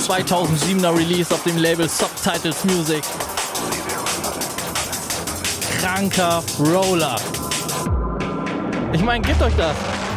2007er Release auf dem Label Subtitles Music. Kranker Roller. Ich meine, gebt euch das.